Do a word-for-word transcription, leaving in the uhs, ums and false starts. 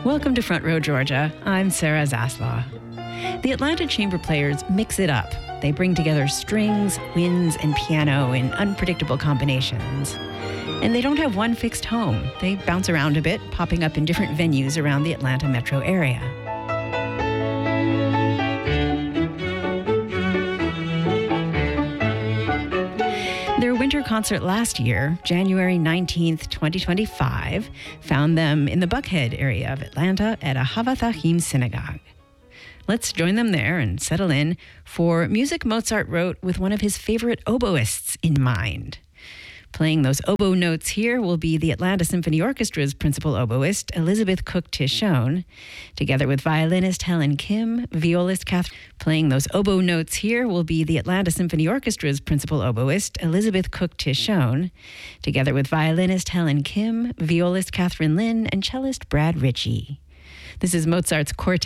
Welcome to Front Row Georgia. I'm Sarah Zaslaw. The Atlanta Chamber Players mix it up. They bring together strings, winds, and piano in unpredictable combinations. And they don't have one fixed home. They bounce around a bit, popping up in different venues around the Atlanta metro area. Their winter concert last year, January nineteenth, twenty twenty-five, found them in the Buckhead area of Atlanta at a Havathahim synagogue. Let's join them there and settle in for music Mozart wrote with one of his favorite oboists in mind. Playing those oboe notes here will be the Atlanta Symphony Orchestra's principal oboist, Elizabeth Cook Tishon, together with violinist Helen Kim, violist Catherine. Playing those oboe notes here will be the Atlanta Symphony Orchestra's principal oboist, Elizabeth Cook Tishon, together with violinist Helen Kim, violist Catherine Lynn, and cellist Brad Ritchie. This is Mozart's Quartet.